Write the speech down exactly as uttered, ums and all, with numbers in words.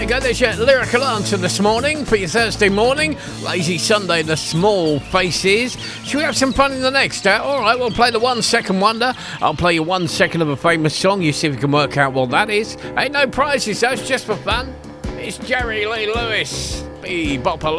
you go, there's your lyrical answer this morning for your Thursday morning. Lazy Sunday, the Small Faces. Should we have some fun in the next hour? All right, we'll play the one second wonder. I'll play you one second of a famous song. You see if you can work out what that is. Ain't no prizes, though, it's just for fun. It's Jerry Lee Lewis. Be bop